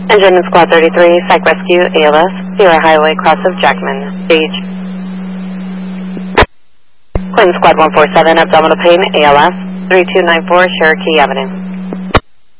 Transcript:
Engine in Squad 33, Psych Rescue, ALS, Sierra Highway, cross of Jackman, stage. Clinton Squad 147, abdominal pain, ALS, 3294 Cherokee Avenue.